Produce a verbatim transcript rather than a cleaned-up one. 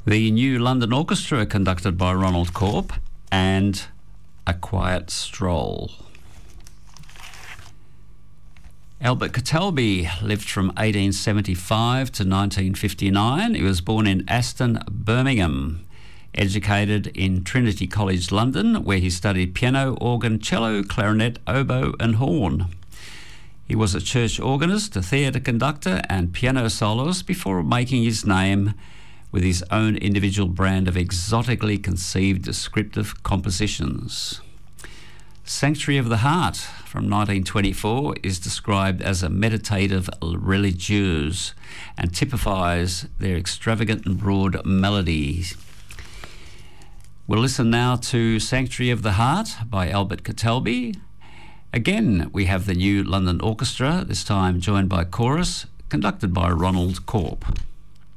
The New London Orchestra, conducted by Ronald Corp, and A Quiet Stroll. Albert Catalby lived from eighteen seventy-five to nineteen fifty-nine. He was born in Aston, Birmingham, educated in Trinity College, London, where he studied piano, organ, cello, clarinet, oboe and horn. He was a church organist, a theatre conductor and piano soloist before making his name with his own individual brand of exotically conceived descriptive compositions. Sanctuary of the Heart from nineteen twenty-four is described as a meditative religieuse and typifies their extravagant and broad melodies. We'll listen now to Sanctuary of the Heart by Albert Catalby. Again, we have the New London Orchestra, this time joined by chorus, conducted by Ronald Corp.